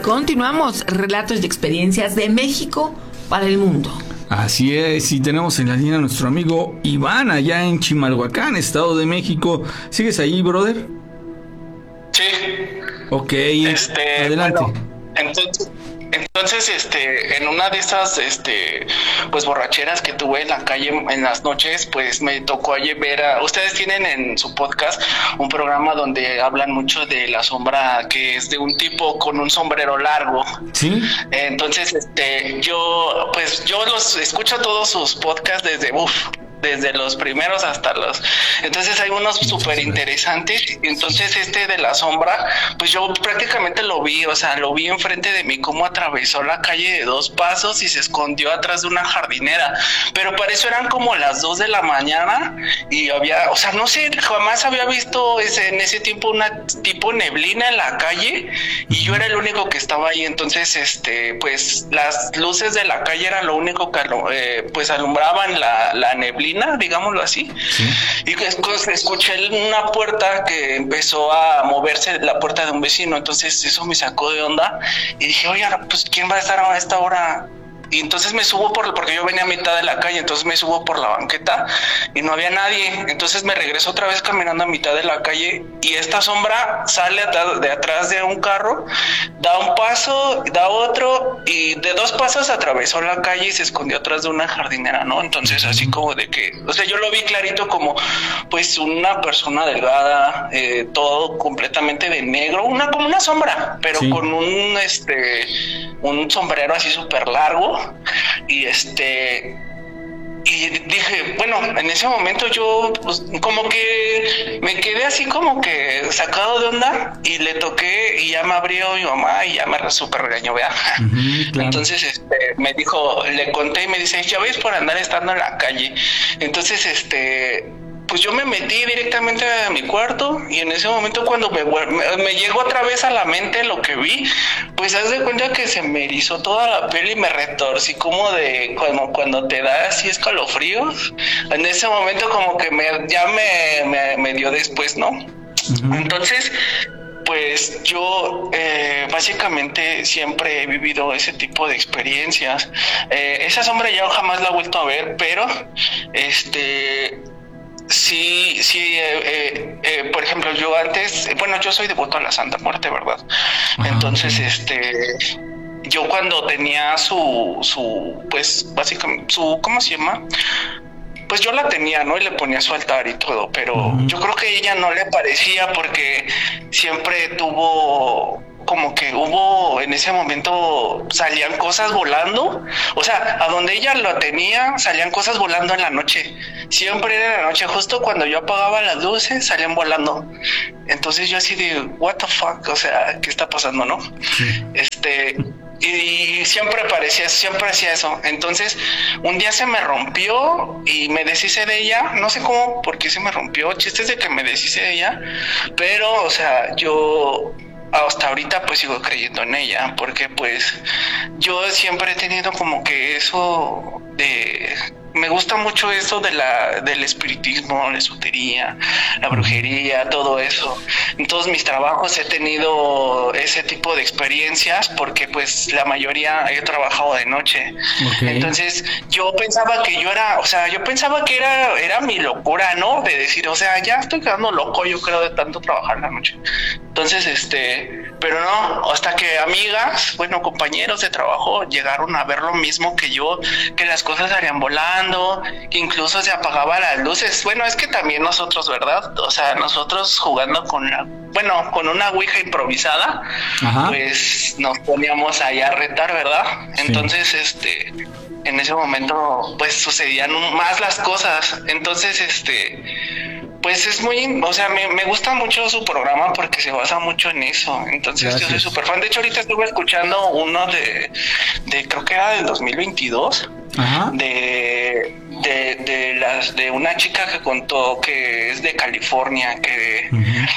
Continuamos, relatos y experiencias de México para el mundo. Así es, y tenemos en la línea a nuestro amigo Iván, allá en Chimalhuacán, Estado de México. ¿Sigues ahí, brother? Sí. Ok, adelante. Bueno, entonces, en una de esas, pues borracheras que tuve en la calle en las noches, pues me tocó ayer ver ustedes tienen en su podcast un programa donde hablan mucho de la sombra que es de un tipo con un sombrero largo. Sí. Entonces, yo los escucho todos sus podcasts desde los primeros hasta los... Entonces hay unos súper interesantes. Entonces de la sombra, pues yo prácticamente lo vi enfrente de mí cómo atravesó la calle de 2 pasos y se escondió atrás de una jardinera. Pero para eso eran como las 2 de la mañana y había, no sé, jamás había visto en ese tiempo una tipo neblina en la calle y yo era el único que estaba ahí. Entonces, pues las luces de la calle eran lo único que pues alumbraban la neblina, digámoslo así. Sí. Y escuché una puerta que empezó a moverse, la puerta de un vecino. Entonces eso me sacó de onda y dije, oye, pues ¿quién va a estar a esta hora? Y entonces me subo porque yo venía a mitad de la calle, entonces me subo por la banqueta y no había nadie. Entonces me regreso otra vez caminando a mitad de la calle y esta sombra sale de atrás de un carro, da un paso, da otro y de 2 pasos atravesó la calle y se escondió atrás de una jardinera, ¿no? Entonces así como de que, yo lo vi clarito como pues una persona delgada, todo completamente de negro, como una sombra, pero sí, con un sombrero así súper largo. Y dije, bueno, en ese momento yo pues, como que me quedé así como que sacado de onda y le toqué y ya me abrió mi mamá y ya me súper regañó, ¿vea? Claro. Entonces me dijo, le conté y me dice, ya ves por andar estando en la calle. Entonces pues yo me metí directamente a mi cuarto y en ese momento cuando me llegó otra vez a la mente lo que vi, pues haz de cuenta que se me erizó toda la piel y me retorcí como de cuando te da así escalofríos. En ese momento como que me dio después, ¿no? Uh-huh. Entonces, pues yo básicamente siempre he vivido ese tipo de experiencias. Esa sombra ya jamás la he vuelto a ver, pero sí, por ejemplo, yo antes, yo soy devoto a la Santa Muerte, ¿verdad? Ajá. Entonces, yo cuando tenía pues, básicamente, ¿cómo se llama? Pues yo la tenía, ¿no? Y le ponía su altar y todo, pero yo creo que a ella no le parecía porque siempre tuvo... como que hubo en ese momento salían cosas volando, a donde ella lo tenía salían cosas volando en la noche, siempre era en la noche, justo cuando yo apagaba las luces salían volando. Entonces yo así de what the fuck, ¿qué está pasando, no? Sí. Y siempre hacía eso. Entonces un día se me rompió y me deshice de ella, no sé cómo, por qué se me rompió, chistes de que me deshice de ella, pero yo hasta ahorita pues sigo creyendo en ella, porque pues yo siempre he tenido como que eso me gusta mucho eso del espiritismo, la esotería, la brujería, todo eso. En todos mis trabajos he tenido ese tipo de experiencias porque pues la mayoría he trabajado de noche. Okay. Entonces yo pensaba que era mi locura, ¿no? De decir, ya estoy quedando loco, yo creo, de tanto trabajar la noche. Entonces, pero no, hasta que amigas, compañeros de trabajo llegaron a ver lo mismo que yo, que las cosas salían volando, que incluso se apagaban las luces. Bueno, es que también nosotros, ¿verdad? Nosotros jugando con una ouija improvisada, ajá, pues nos poníamos ahí a retar, ¿verdad? Sí. Entonces, en ese momento, pues sucedían más las cosas. Entonces, pues es muy, me gusta mucho su programa porque se basa mucho en eso. Entonces gracias. Yo soy súper fan. De hecho, ahorita estuve escuchando uno de creo que era del 2022. Ajá. De una chica que contó que es de California, que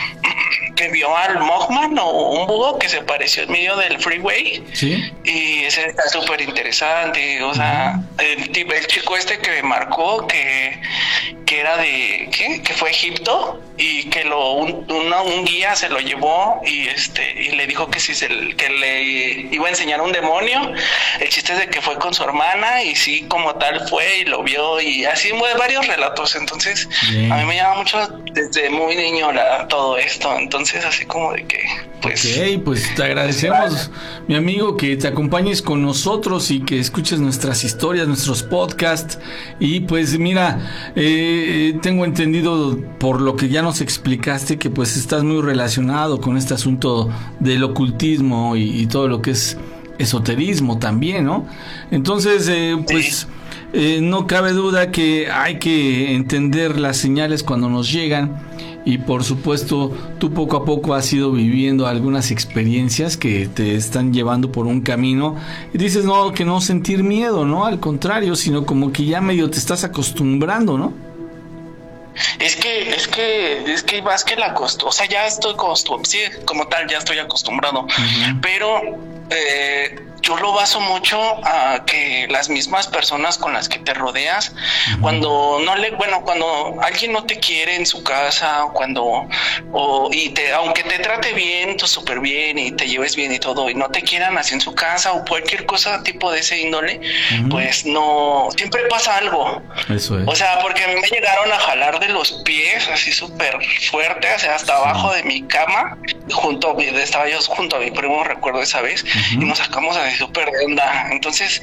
vio al Mothman o un búho que se apareció en medio del freeway. Sí. Y ese está súper interesante. El chico que me marcó que que era de ¿qué? Que fue a Egipto y que un guía se lo llevó y le dijo que que le iba a enseñar un demonio. El chiste es de que fue con su hermana y sí, como tal fue y lo vio y así varios relatos. Entonces a mí me llama mucho desde muy niño todo esto. Entonces así como de que pues... Ok, pues te agradecemos, mi amigo, que te acompañes con nosotros y que escuches nuestras historias, nuestros podcasts. Y pues mira, tengo entendido por lo que ya nos explicaste que pues estás muy relacionado con este asunto del ocultismo y todo lo que es esoterismo también, ¿no? Entonces, pues no cabe duda que hay que entender las señales cuando nos llegan. Y por supuesto, tú poco a poco has ido viviendo algunas experiencias que te están llevando por un camino. Y dices, no, que no sentir miedo, ¿no? Al contrario, sino como que ya medio te estás acostumbrando, ¿no? Es que más que la costumbre, o sea, ya estoy acostumbrado, sí, como tal, ya estoy acostumbrado, pero yo lo baso mucho a que las mismas personas con las que te rodeas, cuando alguien no te quiere en su casa, aunque te trate bien, súper bien y te lleves bien y todo, y no te quieran así en su casa o cualquier cosa tipo de ese índole, pues no, siempre pasa algo. Eso es. O sea, porque a mí me llegaron a jalar de los pies así súper fuerte, o sea, hasta abajo de mi cama, estaba yo junto a mi primo, recuerdo esa vez, y nos sacamos así súper de onda. Entonces,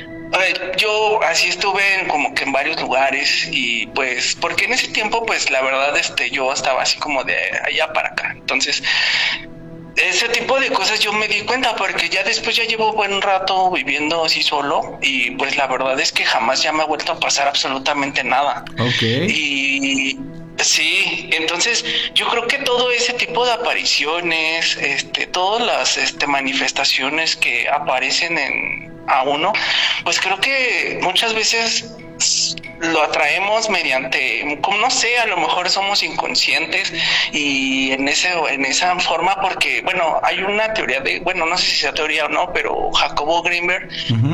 yo así estuve como que en varios lugares y pues, porque en ese tiempo, pues la verdad, yo estaba así como de allá para acá. Entonces, ese tipo de cosas yo me di cuenta porque ya después ya llevo buen rato viviendo así solo y pues la verdad es que jamás ya me ha vuelto a pasar absolutamente nada. Okay. Y sí, entonces yo creo que todo ese tipo de apariciones, todas las manifestaciones que aparecen a uno, pues creo que muchas veces lo atraemos mediante, como no sé, a lo mejor somos inconscientes y en esa forma, porque bueno, hay una teoría no sé si sea teoría o no, pero Jacobo Greenberg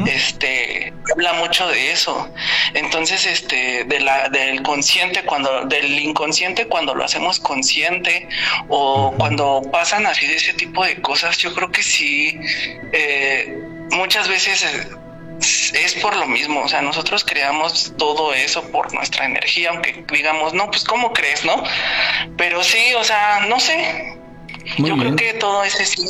habla mucho de eso. Entonces del inconsciente cuando lo hacemos consciente o cuando pasan así de ese tipo de cosas, yo creo que sí, muchas veces es por lo mismo, o sea, nosotros creamos todo eso por nuestra energía, aunque digamos, no, pues ¿cómo crees, no? Pero sí, o sea, no sé. Yo creo que todo es así.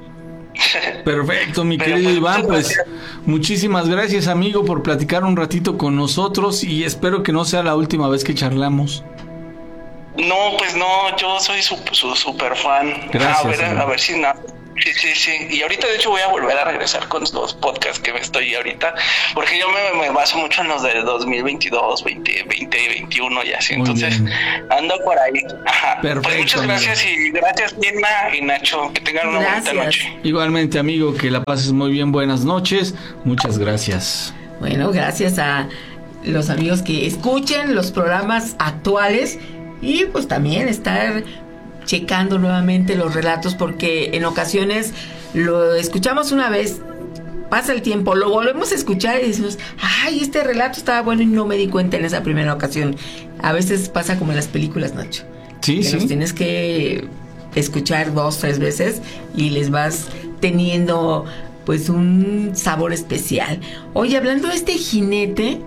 Perfecto, mi querido Iván, pues muchísimas gracias, amigo, por platicar un ratito con nosotros y espero que no sea la última vez que charlamos. No, pues no, yo soy su super fan. Gracias. A ver si nada. Sí. Y ahorita, de hecho, voy a volver a regresar con los podcasts que me estoy ahorita, porque yo me baso mucho en los de 2022, 2021 y así. Entonces, ando por ahí. Ajá. Perfecto, pues muchas gracias amigo. Y gracias, Nina y Nacho. Que tengan una bonita noche. Igualmente, amigo, que la pases muy bien. Buenas noches. Muchas gracias. Bueno, gracias a los amigos que escuchen los programas actuales y pues también estar checando nuevamente los relatos, porque en ocasiones lo escuchamos una vez, pasa el tiempo, lo volvemos a escuchar y decimos, ay, este relato estaba bueno y no me di cuenta en esa primera ocasión. A veces pasa como en las películas, Nacho. Sí. Los tienes que escuchar 2, 3 veces y les vas teniendo pues un sabor especial. Oye, hablando de este jinete,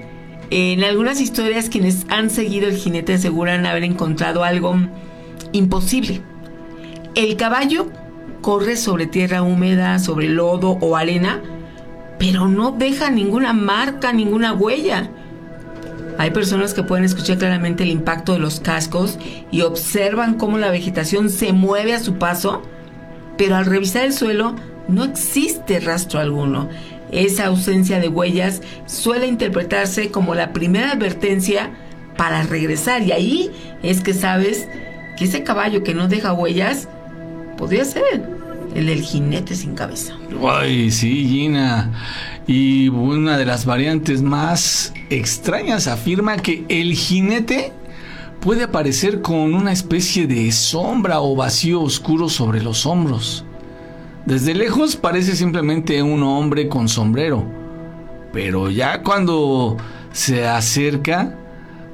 en algunas historias quienes han seguido el jinete aseguran haber encontrado algo imposible. El caballo corre sobre tierra húmeda, sobre lodo o arena, pero no deja ninguna marca, ninguna huella. Hay personas que pueden escuchar claramente el impacto de los cascos y observan cómo la vegetación se mueve a su paso, pero al revisar el suelo no existe rastro alguno. Esa ausencia de huellas suele interpretarse como la primera advertencia para regresar, y ahí es que sabes que ese caballo que no deja huellas podría ser el del jinete sin cabeza. Ay, sí, Gina. Y una de las variantes más extrañas afirma que el jinete puede aparecer con una especie de sombra o vacío oscuro sobre los hombros. Desde lejos parece simplemente un hombre con sombrero, pero ya cuando se acerca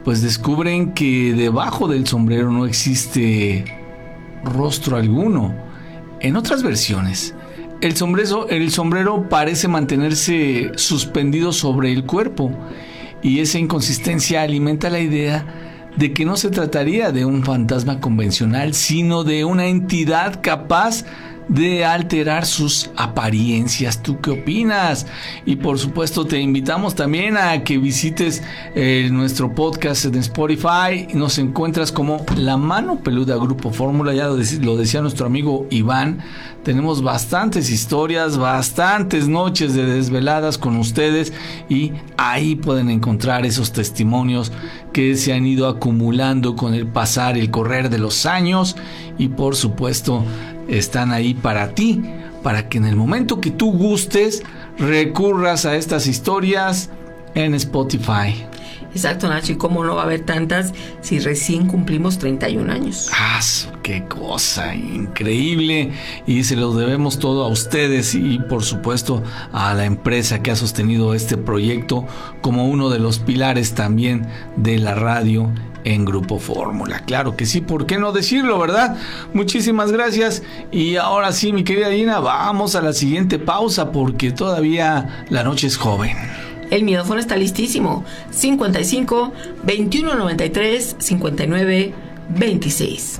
pues descubren que debajo del sombrero no existe rostro alguno. En otras versiones, el sombrero parece mantenerse suspendido sobre el cuerpo, y esa inconsistencia alimenta la idea de que no se trataría de un fantasma convencional, sino de una entidad capaz de alterar sus apariencias. ¿Tú qué opinas? Y por supuesto te invitamos también a que visites nuestro podcast en Spotify. Nos encuentras como La Mano Peluda Grupo Fórmula. Ya lo decía nuestro amigo Iván, tenemos bastantes historias, bastantes noches de desveladas con ustedes, y ahí pueden encontrar esos testimonios que se han ido acumulando con el pasar, el correr de los años, y por supuesto están ahí para ti, para que en el momento que tú gustes recurras a estas historias en Spotify. Exacto, Nacho, y cómo no va a haber tantas si recién cumplimos 31 años. ¡Ah, qué cosa increíble! Y se lo debemos todo a ustedes y por supuesto a la empresa que ha sostenido este proyecto como uno de los pilares también de la radio en Grupo Fórmula. Claro que sí, ¿por qué no decirlo, verdad? Muchísimas gracias. Y ahora sí, mi querida Gina, vamos a la siguiente pausa porque todavía la noche es joven. El micrófono está listísimo. 55 21 93 59 26.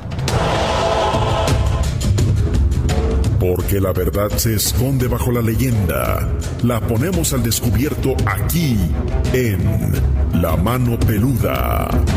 Porque la verdad se esconde bajo la leyenda. La ponemos al descubierto aquí en La Mano Peluda.